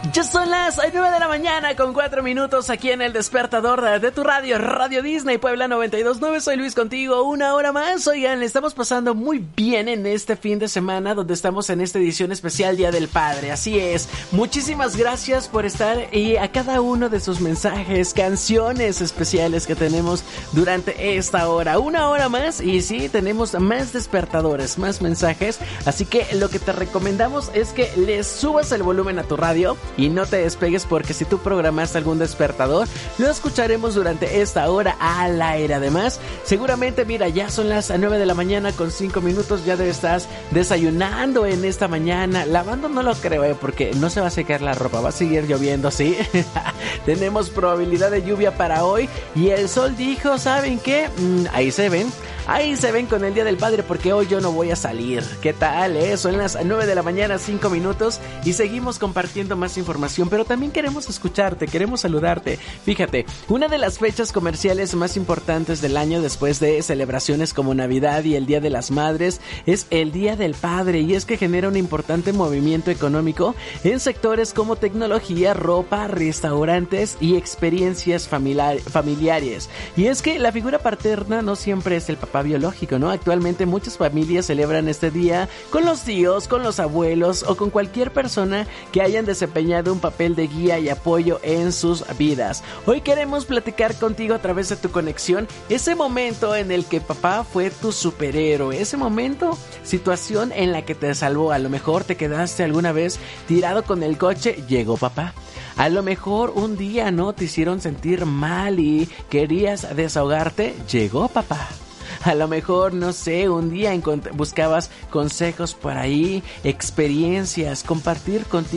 Ya son las 9 de la mañana con 4 minutos aquí en el despertador de tu radio, Radio Disney Puebla 92.9. Soy Luis contigo, una hora más. Oigan, le estamos pasando muy bien en este fin de semana donde estamos en esta edición especial Día del Padre. Así es, muchísimas gracias por estar y a cada uno de sus mensajes, canciones especiales que tenemos durante esta hora. Una hora más y sí, tenemos más despertadores, más mensajes. Así que lo que te recomendamos es que le subas el volumen a tu radio y no te despegues, porque si tú programaste algún despertador, lo escucharemos durante esta hora al aire. Además, seguramente, mira, ya son las 9 de la mañana con 5 minutos, ya debes estar desayunando en esta mañana. Lavando no lo creo, porque no se va a secar la ropa, va a seguir lloviendo, ¿sí? Tenemos probabilidad de lluvia para hoy y el sol dijo, ¿saben qué? Ahí se ven con el Día del Padre, porque hoy yo no voy a salir. ¿Qué tal, Son las 9 de la mañana, 5 minutos y seguimos compartiendo más información, pero también queremos escucharte, queremos saludarte. Fíjate, una de las fechas comerciales más importantes del año después de celebraciones como Navidad y el Día de las Madres es el Día del Padre, y es que genera un importante movimiento económico en sectores como tecnología, ropa, restaurantes y experiencias familiares. Y es que la figura paterna no siempre es el papá biológico, ¿no? Actualmente muchas familias celebran este día con los tíos, con los abuelos o con cualquier persona que hayan desempeñado un papel de guía y apoyo en sus vidas. Hoy queremos platicar contigo a través de tu conexión, ese momento en el que papá fue tu superhéroe, ese momento, situación en la que te salvó. A lo mejor te quedaste alguna vez tirado con el coche, llegó papá. A lo mejor un día, ¿no?, te hicieron sentir mal y querías desahogarte, llegó papá. A lo mejor, no sé, un día buscabas consejos por ahí, experiencias, compartir contigo